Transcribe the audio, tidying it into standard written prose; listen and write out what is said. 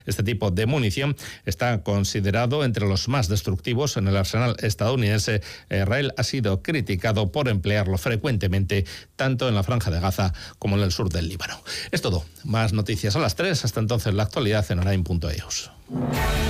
Este tipo de munición está considerado entre los más destructivos en el arsenal estadounidense. Israel ha sido criticado por emplearlo frecuentemente tanto en la Franja de Gaza como en el sur del Líbano. Es todo. Más noticias a las 3. Hasta entonces, la actualidad en Arain.eus.